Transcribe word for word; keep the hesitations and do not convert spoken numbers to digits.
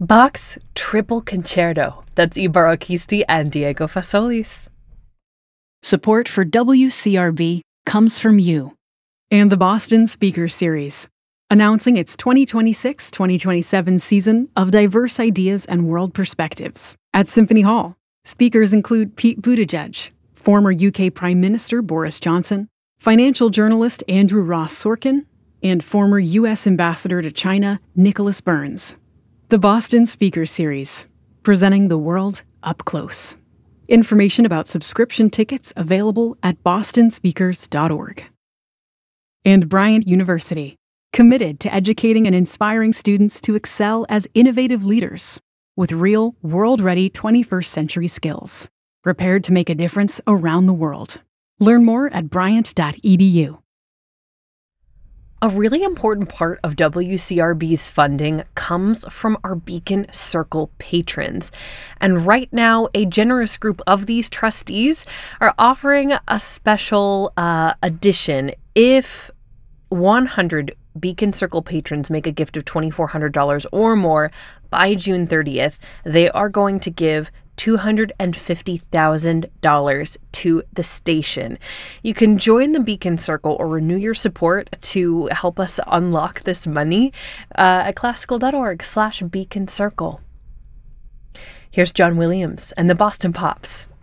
Bach's Triple Concerto. That's Ibarra Kisti and Diego Fasolis. Support for W C R B comes from you. And the Boston Speaker Series, announcing its twenty twenty-six twenty twenty-seven season of diverse ideas and world perspectives. At Symphony Hall, speakers include Pete Buttigieg, former U K Prime Minister Boris Johnson, financial journalist Andrew Ross Sorkin, and former U S Ambassador to China Nicholas Burns. The Boston Speaker Series, presenting the world up close. Information about subscription tickets available at boston speakers dot org. And Bryant University, committed to educating and inspiring students to excel as innovative leaders with real, world-ready twenty-first century skills, prepared to make a difference around the world. Learn more at bryant dot e d u. A really important part of W C R B's funding comes from our Beacon Circle patrons. And right now, a generous group of these trustees are offering a special uh, addition. If one hundred Beacon Circle patrons make a gift of twenty-four hundred dollars or more by June thirtieth, they are going to give two hundred fifty thousand dollars to the station. You can join the Beacon Circle or renew your support to help us unlock this money uh, at classical dot org slash Beacon Circle. Here's John Williams and the Boston Pops.